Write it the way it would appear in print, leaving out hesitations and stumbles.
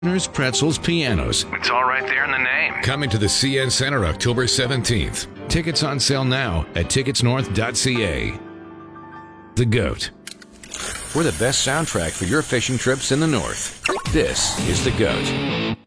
Pretzels, pianos. It's all right there in the name. Coming to the CN Center October 17th. Tickets on sale now at ticketsnorth.ca. The Goat. We're the best soundtrack for your fishing trips in the North. This is The Goat.